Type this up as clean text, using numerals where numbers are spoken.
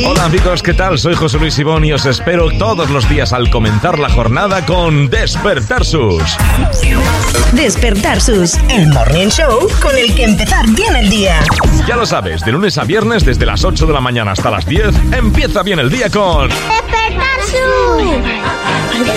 Hola amigos, ¿qué tal? Soy José Luis Ibón y os espero todos los días al comenzar la jornada con Despertar Sus. Despertar Sus, el morning show con el que empezar bien el día. Ya lo sabes, de lunes a viernes desde las 8 de la mañana hasta las 10, empieza bien el día con Despertar Sus.